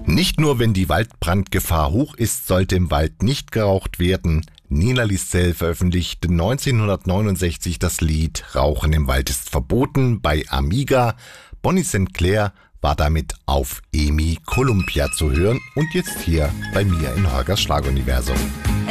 Nicht nur, wenn die Waldbrandgefahr hoch ist, sollte im Wald nicht geraucht werden. Nina Liscel veröffentlichte 1969 das Lied Rauchen im Wald ist verboten bei Amiga. Bonnie St. Clair war damit auf EMI Columbia zu hören und jetzt hier bei mir in Holgers Schlaguniversum.